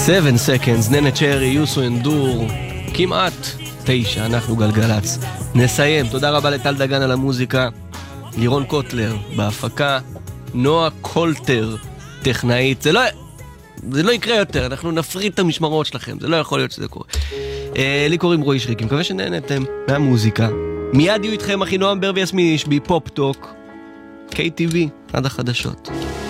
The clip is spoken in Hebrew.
7 seconds, ננה צ'רי, יוסו אנדור, כמעט 9, אנחנו גלגלץ. נסיים, תודה רבה לטל דגן על המוזיקה, לירון קוטלר בהפקה, נועה קולטר, טכנאית, זה לא יקרה יותר, אנחנו נפריד את המשמרות שלכם, זה לא יכול להיות שזה קורה. לי קוראים רועי שריקים, מקווה שנהנתם מהמוזיקה. מיד יהיו איתכם אחי נועם בר ויסמין איש בי פופ טוק, KTV, עד החדשות.